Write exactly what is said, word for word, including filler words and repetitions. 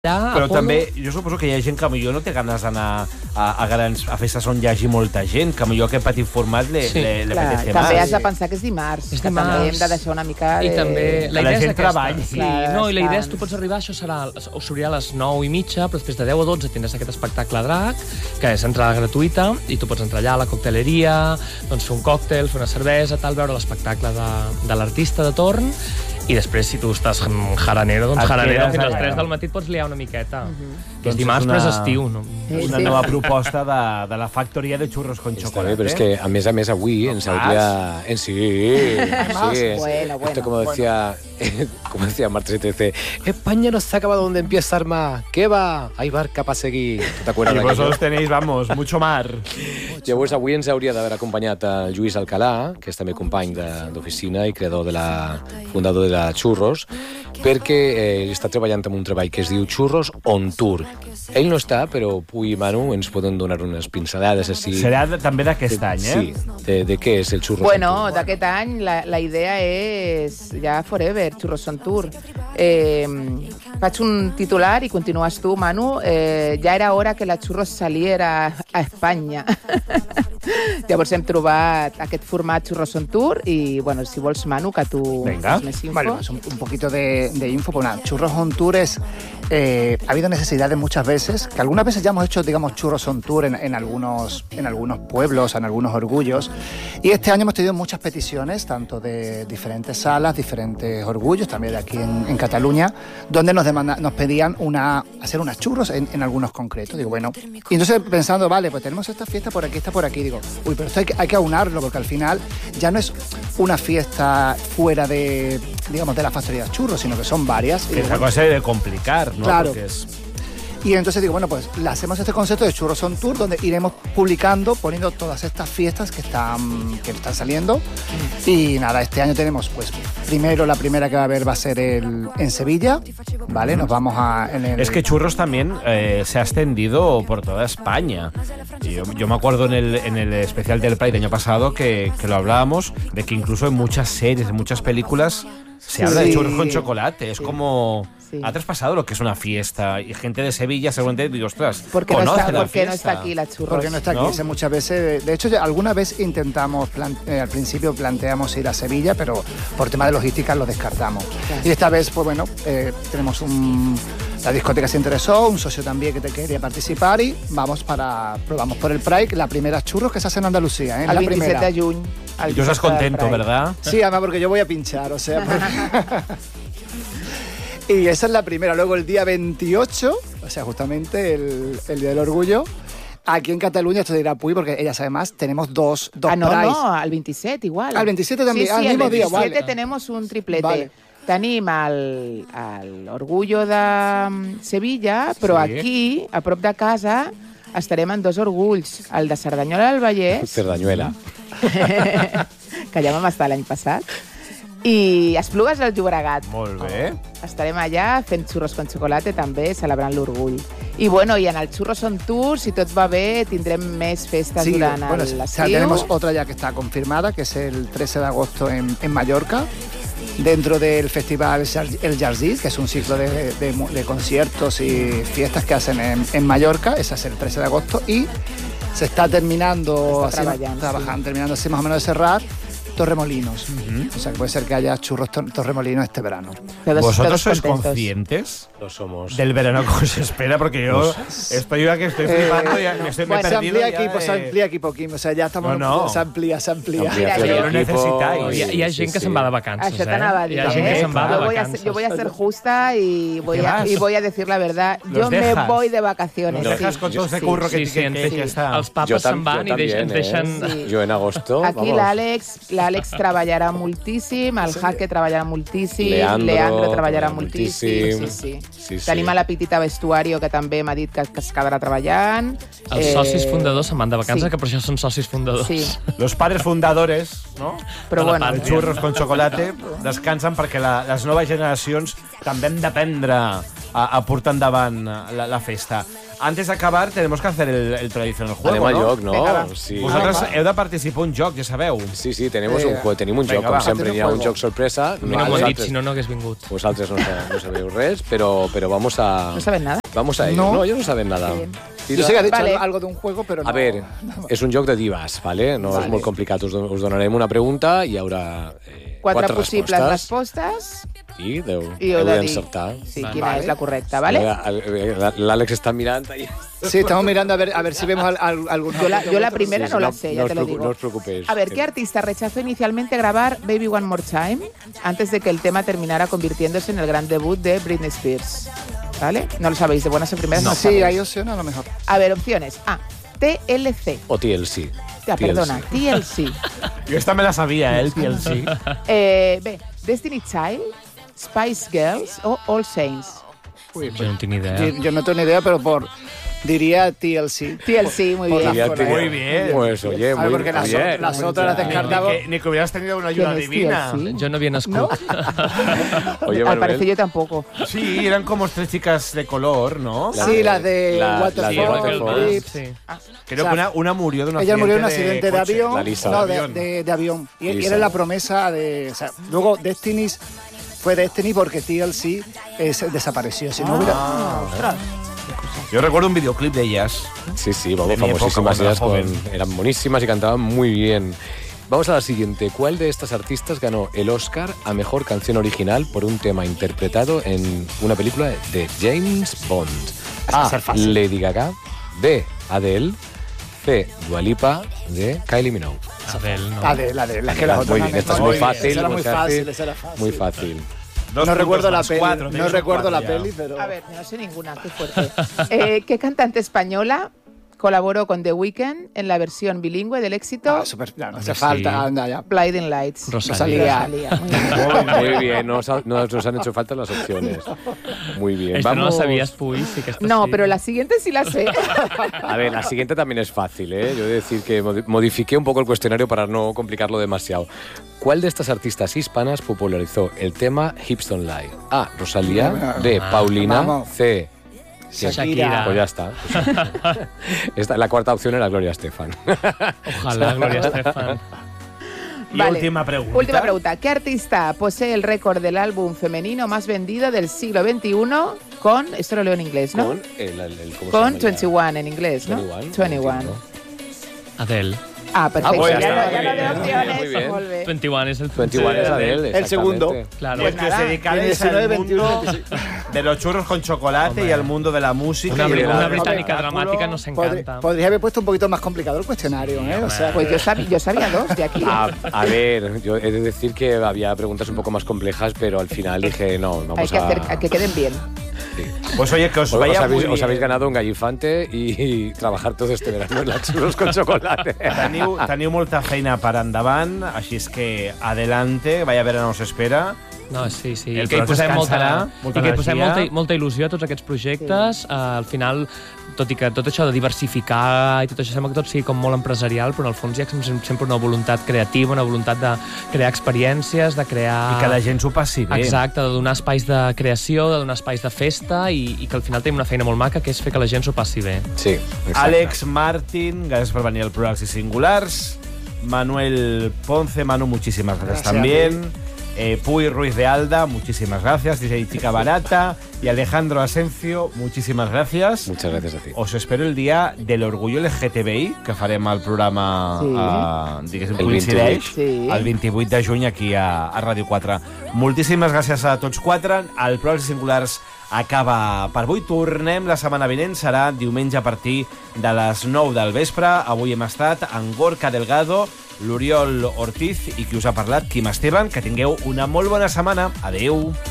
Però també, jo suposo que hi ha gent que potser no té ganes d'anar a, a grans a festes on hi hagi molta gent, que potser aquest petit format le, sí. le, le Clar, apetece també més. has de pensar que és dimarts, és que dimarts. també hem de deixar una mica de... I també la, la idea gent és treballi. Sí, Clar, no, i la idea estan. és tu pots arribar, això serà, o s'obrirà a les nou i mitja, però després de deu a dotze tindràs aquest espectacle drac, que és entrada gratuïta, i tu pots entrar allà a la cocteleria, doncs fer un còctel, fer una cervesa, tal, veure l'espectacle de, de l'artista de torn, i després, si tu estàs jaranero, doncs Et jaranero, quedes fins a les allà. tres del matí et pots liar una miqueta. Uh-huh. Que és Doncs dimarts, és una- però és estiu, no? Sí, Una sí. nova proposta de, de la factoria de xurros con Està chocolate. bé, però és que, a més a més, avui ens hauria... En sí, sí. Bueno, bueno. Esto como decía, como decía Marta Trece, España no se acaba donde empieza a armar. ¿Qué va? Hay barca para seguir. ¿Te acuerdas Y d'aquello? vosotros tenéis, vamos, mucho mar. Llavors, avui ens hauria d'haver acompanyat el Lluís Alcalà, que és també company de- d'oficina i creador de la... fundador de la Churros, perquè eh, està treballant en un treball que es diu Churros on Tour. Ell no està, però Pui i Manu ens poden donar unes pincelades així. Serà de, també d'aquest any, eh? Sí, de, de què és el Churros Bueno, on Tour? d'aquest any la, la idea és ja forever, Churros on Tour. Eh, faig un titular i continues tu, Manu. Eh, ja era hora que la Churros saliera a Espanya. Llavors hem trobat aquest format Churros on Tour i, bueno, si vols, Manu, que tu Venga. fas més info. Vale, pues un, un poquito de, de info. Pues nada, Churros on Tour es... eh, ha habido necesidades muchas veces, que algunas veces ya hemos hecho, digamos, Churros on Tour en, en, algunos, en algunos pueblos, en algunos orgullos. Y este año hemos tenido muchas peticiones, tanto de diferentes salas, diferentes orgullos, también de aquí en, en Cataluña, donde nos, demanda, nos pedían una, hacer unas churros en, en algunos concretos. Digo, bueno, y entonces pensando, vale, pues tenemos esta fiesta por aquí, esta por aquí. Digo, uy, pero esto hay que, hay que aunarlo, porque al final ya no es una fiesta fuera de, digamos, de la factoría de churros, sino que son varias. Y Que digo, esa bueno, cosa de complicar, ¿no? Claro. Porque es... y entonces digo, bueno, pues le hacemos este concepto de Churros on Tour, donde iremos publicando, poniendo todas estas fiestas que están, que están saliendo. Y nada, este año tenemos, pues, primero, la primera que va a haber va a ser el, en Sevilla, ¿vale? Nos vamos a... En el, Es que Churros también eh, se ha extendido por toda España. Y yo, yo me acuerdo en el, en el especial del Pride del año pasado que, que lo hablábamos, de que incluso en muchas series, en muchas películas, se Sí. habla de churros con chocolate. Es Sí. como... Sí. Ha traspasado lo que es una fiesta. Y gente de Sevilla seguramente digo, ostras, ¿Por qué, no conoce está, la por qué no fiesta. está aquí la Churros? Porque no está aquí, ¿no? ese muchas veces... De hecho, ya alguna vez intentamos, plan- eh, al principio planteamos ir a Sevilla, pero por tema de logística lo descartamos. Claro. Y esta vez, pues bueno, eh, tenemos un... La discoteca se interesó, un socio también que te quería participar y vamos para probamos por el Pride, la primera churros que se hace en Andalucía, ¿eh? El la veintisiete primera. de juny. el Yo estás dissabte del contento, Pride. ¿verdad? Sí, además porque yo voy a pinchar, o sea... por- y esa es la primera. Luego el día veintiocho, o sea, justamente el, el Día del Orgullo, aquí en Cataluña, esto dirá Puy, porque ellas además tenemos dos, dos Ah, no, Prides. no, al veintisiete igual. Al veintisiete también, Sí, al sí, mismo el día, veintisiete vale. tenemos un triplete. Vale. Tenim el, el Orgullo de mm, Sevilla, però Sí. aquí, a prop de casa, estarem en dos orgulls, el de Cerdanyola del Vallès, Cerdañuela. que ja vam estar l'any passat, i Esplugues del Llobregat. Molt bé. Estarem allà fent xurros con chocolate també, celebrant l'orgull. I bueno, i en el Churros on Tour, si tot va bé, tindrem més festes Sí, durant bueno, l'estiu. o sea, tenemos otra ya que está confirmada, que es el trece de agosto en, en Mallorca, dentro del festival Jar- El Jardí, que es un ciclo de, de mu- de conciertos y fiestas que hacen en, en Mallorca. Esa es el trece de agosto y se está terminando, Se está así, trabajando, trabajando, sí. terminando así más o menos de cerrar Torremolinos. O sea, que puede ser que haya churros tor- Torremolinos este verano. Todos- ¿Vosotros todos sois contentos. conscientes Lo somos. del verano que os espera? Porque yo estoy ya que estoy flipando, ya me estoy me he Pues se perdido amplía ya equipo, se de- amplía equipo, Kim. O sea, ya estamos... No, no. Se amplía, se amplía. Ampliación Mira, del yo- Lo necesitáis. Hi ha, hi ha Sí, gent sí, que sí. se'n va de vacances, Això eh? t'anava a dir, Hi ha gent ¿eh? que se'n va yo, de voy a vacances. ser, yo voy a ser justa y voy, ¿Qué a, vas? y voy a decir la verdad. ¿Los Yo me dejas? voy de vacaciones. Nos sí. dejas con todo ese Sí. curro que, Sí, sí, que, que, sí. que está. Els papes Yo tam- se'n van yo i deix, ens también, deixen... Sí. Yo en agosto, Aquí vamos. l'Àlex l'Àlex treballarà moltíssim, el Jaque treballarà moltíssim, Leandro Leandro treballarà treballarà moltíssim. moltíssim. Sí, sí. Sí, sí. Tenim a la Pitita Vestuario, que també m'ha dit que, que es quedarà treballant. Els socis fundadors se'n van de vacances, sí. que per això són socis fundadors. Sí, Los padres fundadores, ¿no? però De la bueno. part. Els xurros con chocolate descansen perquè la, les noves generacions també hem d'aprendre a, a portar endavant la, la festa. antes de acabar tenemos que hacer el, el tradicional juego, Anem al ¿no? joc, no? Vinga, va. Sí. Vosaltres heu de participar un joc, ja sabeu. Sí, sí, tenemos Eh, un juego, tenim un venga, joc, com va, sempre, haced un hi ha un juego. joc sorpresa. A mi no m'ho han dit, vosaltres, si no, no hagués vingut. vosaltres no, sa- no sabeu res, però, però vamos a... ¿No saben nada? Vamos a ello. No. No, ellos no saben nada. Qué bien. Yo sé que ha dicho Vale. algo de un juego, pero no. A ver, és un joc de divas, ¿vale? No Vale. és molt complicat. Us, don- us donarem una pregunta i hi haurà eh, Quatre, quatre possibles respostes. respostes I deu, i heu heu de dir d'encertar. sí, Vale. quina és la correcta, ¿vale? L'Àlex està mirant ahí. Sí, estamos mirando a ver, a ver si vemos al, al, algún. Yo la, yo la primera Sí, no sí, la no- sé, no ya os te lo preocu- digo. no os preocupéis. A ver, ¿qué artista rechazó inicialmente grabar Baby One More Time antes de que el tema terminara convirtiéndose en el gran debut de Britney Spears? ¿Vale? No lo sabéis, de buenas a primeras no, No, lo sí, sabéis. hay opción a lo mejor. A ver, opciones. A. T L C. O T L C. Ya, T L C. perdona, T L C. Jo esta me la sabia, eh, el T L C. Eh, B. Destiny Child, Spice Girls o All Saints. Uy, Jo no tinc ni idea. yo, yo no tengo ni idea, pero por. Diría T L C. T L C, muy Por bien. la- Ya te- Muy bien. Pues oye, A ver, muy porque las, bien. las otras las Ni, descartaba. que, ni que hubieras tenido una ayuda ¿Quién es divina. T L C? Jo no havia nascut. ¿No? Oye, Al Manuel. parecer yo tampoco. Sí, eran como tres chicas de color, ¿no? La- Sí, las de la- Waterfall, la de Waterfall. Lips. Sí. Creo o sea, que una, una murió de un Ella accidente murió en un accidente de, coche. avión. La Lisa. No, De de, avión. de- de avión. Y, y Lisa. era la promesa de. O sea, luego Destiny fue Destiny porque T L C eh, se desapareció. Si no hubiera. Ah, ostras. Yo recuerdo un videoclip de ellas. Sí, sí, vamos, De mi época, famosísimas cuando era ellas, con, joven. eran buenísimas y cantaban muy bien. Vamos a la siguiente. ¿Cuál de estas artistas ganó el Oscar a Mejor Canción Original por un tema interpretado en una película de James Bond? A. ser fácil. Lady Gaga. B. Adele. C. Dua Lipa. D. Kylie Minogue. Adele, no. La de la de la que las Muy otras bien, esta es no, muy esa fácil. era muy muy fácil, esa era fácil. Muy fácil. Dos No puntos recuerdo la más, peli, cuatro, no tenéis recuerdo cuatro la ya. peli, pero. A ver, no sé ninguna, qué fuerte. Eh, ¿Qué cantante española colaboró con The Weeknd en la versión bilingüe del éxito Ah, super, no, no hace Sí. falta, anda ya. Blinding Lights? Rosalía. Rosalía, muy bien. Muy bien, nos, ha- nos- nos han hecho falta las opciones. Muy bien. Esta no la Vamos. sabías, Puy, sí que esta No, sí. pero la siguiente sí la sé. A ver, la siguiente también es fácil, ¿eh? Yo he de decir que modi- modifiqué un poco el cuestionario para no complicarlo demasiado. ¿Cuál de estas artistas hispanas popularizó el tema Hips Don't Lie? A. Rosalía. B. Ah, Paulina. vamos. C. Shakira. Pues ya está. Esta, la cuarta opción era Gloria Estefan. Ojalá, Gloria Estefan. Y Vale. última pregunta. Última pregunta. ¿Qué artista posee el récord del álbum femenino más vendido del siglo veintiuno con, esto lo leo en inglés, ¿no? Con el, el- el- ¿cómo se Con llama ya? veintiuno en inglés, ¿no? veintiuno, veintiuno. entiendo. Adele. Ah, perfecto. Ah, pues ya, ya está, no, ya muy no de bien, opciones. muy bien. Molt bé. veintiuno es el veintiuno es Adele, El segundo. exactamente. Claro. Pues que nada. os dedicáis diecinueve, al veintiuno, mundo de los churros con chocolate Hombre. y al mundo de la música. Una, y de bri- la- una del británica espectáculo. dramática nos Podri- encanta. podría haber puesto un poquito más complicado el cuestionario, ¿eh? O sea, Pues yo sabía, yo sabía dos de aquí. A, a ver, yo he de decir que había preguntas un poco más complejas, pero al final dije, no, vamos Hay que a... hacer a que queden bien. Pues oye, que os Os, vaya os habéis, muy os bien. habéis ganado un gallifante y, y trabajar todo este verano en las churros con chocolate. Teniu, teniu molta feina per endavant, així és que adelante, vaya verano os espera. No, sí, sí. El I que hi Prat posem molta, descansarà, molta i que hi posem energia. molta, molta il·lusió a tots aquests projectes. Sí. Uh, al final, tot i que tot això de diversificar i tot això sembla que tot sigui com molt empresarial, però en el fons hi ha sem- sempre una voluntat creativa, una voluntat de crear experiències, de crear... I que la gent s'ho passi bé. Exacte, de donar espais de creació, de donar espais de festa i, i que al final tenim una feina molt maca, que és fer que la gent s'ho passi bé. Sí, exacte. Àlex, Martín, gracias por venir al Plurals y Singulars. Manuel Ponce, Manu, muchísimas gracias, Gracias también. Eh, Puy Ruiz de Alda, muchísimas gracias. D J Chica Barata y Alejandro Asencio, muchísimas gracias. Muchas gracias a ti. Os espero el dia de l'orgull L G T B I, que farem al programa, Sí. eh, diguéssim, El coincideix, Sí. el vint-i-vuit de juny aquí a, a Ràdio quatre. Moltíssimes gràcies a tots quatre. El Plurals i Singulars acaba per avui. Tornem la setmana vinent, serà diumenge a partir de les nou del vespre. Avui hem estat en Gorka Delgado, l'Oriol Ortiz i qui us ha parlat, Quim Esteban. Que tingueu una molt bona setmana. Adeu.